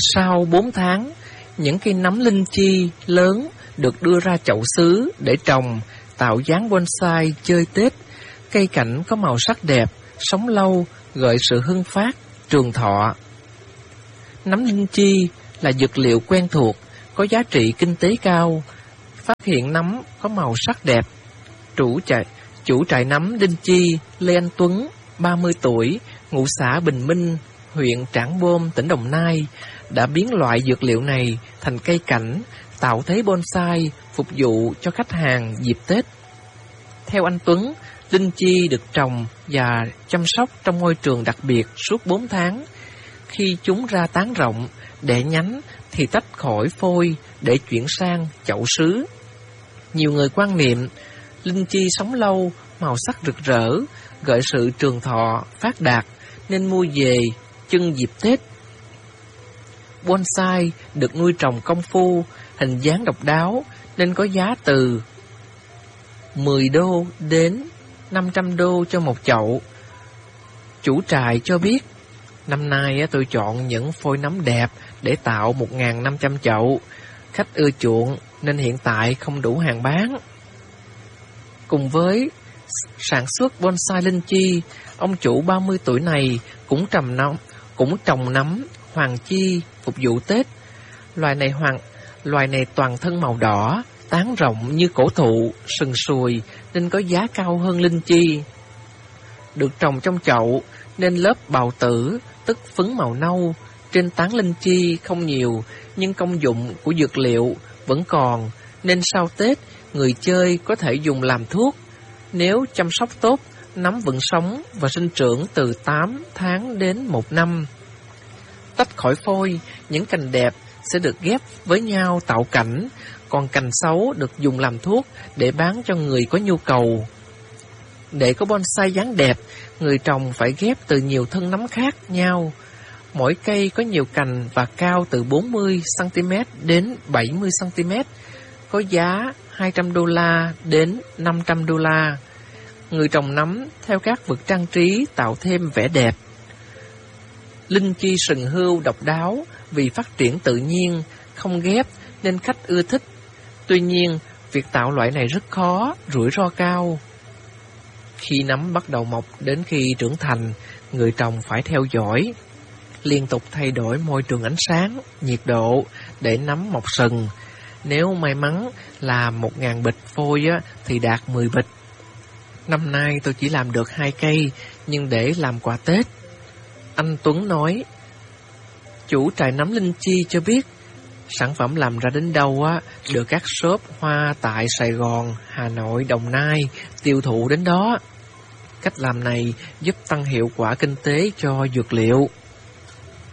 Sau 4 tháng, những cây nấm linh chi lớn được đưa ra chậu sứ để trồng, tạo dáng bonsai chơi Tết. Cây cảnh có màu sắc đẹp, sống lâu, gợi sự hưng phát, trường thọ. Nấm linh chi là dược liệu quen thuộc, có giá trị kinh tế cao. Phát hiện nấm có màu sắc đẹp. Chủ trại nấm linh chi Lê Anh Tuấn, 30 tuổi, ngụ xã Bình Minh, huyện Trảng Bom, tỉnh Đồng Nai, đã biến loại dược liệu này thành cây cảnh, tạo thế bonsai, phục vụ cho khách hàng dịp Tết. Theo anh Tuấn, linh chi được trồng và chăm sóc trong môi trường đặc biệt suốt 4 tháng. Khi chúng ra tán rộng, đẻ nhánh thì tách khỏi phôi để chuyển sang chậu sứ. Nhiều người quan niệm linh chi sống lâu, màu sắc rực rỡ, gợi sự trường thọ, phát đạt, nên mua về trưng dịp Tết. Bonsai được nuôi trồng công phu, hình dáng độc đáo nên có giá từ 10 đô đến 500 đô cho một chậu. Chủ trại cho biết, năm nay tôi chọn những phôi nấm đẹp để tạo 1.500 chậu. Khách ưa chuộng nên hiện tại không đủ hàng bán. Cùng với sản xuất bonsai linh chi, ông chủ 30 tuổi này cũng trồng nấm hoàng chi phục vụ Tết. Loài này toàn thân màu đỏ, tán rộng như cổ thụ, sừng sùi nên có giá cao hơn linh chi. Được trồng trong chậu nên lớp bào tử, tức phấn màu nâu, trên tán linh chi không nhiều, nhưng công dụng của dược liệu vẫn còn, nên sau Tết người chơi có thể dùng làm thuốc. Nếu chăm sóc tốt, nấm vẫn sống và sinh trưởng từ 8 tháng đến 1 năm. Tách khỏi phôi, những cành đẹp sẽ được ghép với nhau tạo cảnh, còn cành xấu được dùng làm thuốc để bán cho người có nhu cầu. Để có bonsai dáng đẹp, người trồng phải ghép từ nhiều thân nấm khác nhau. Mỗi cây có nhiều cành và cao từ 40cm đến 70cm, có giá $200 đến $500. Người trồng nấm theo các vật trang trí tạo thêm vẻ đẹp. Linh chi sừng hươu độc đáo vì phát triển tự nhiên, không ghép nên khách ưa thích. Tuy nhiên, việc tạo loại này rất khó, rủi ro cao. Khi nấm bắt đầu mọc đến khi trưởng thành, người trồng phải theo dõi, liên tục thay đổi môi trường ánh sáng, nhiệt độ để nấm mọc sừng. Nếu may mắn làm 1.000 bịch phôi thì đạt 10 bịch. Năm nay tôi chỉ làm được 2 cây, nhưng để làm quà Tết. Anh Tuấn nói. Chủ trại nấm linh chi cho biết, sản phẩm làm ra đến đâu được các shop hoa tại Sài Gòn, Hà Nội, Đồng Nai tiêu thụ đến đó. Cách làm này giúp tăng hiệu quả kinh tế cho dược liệu.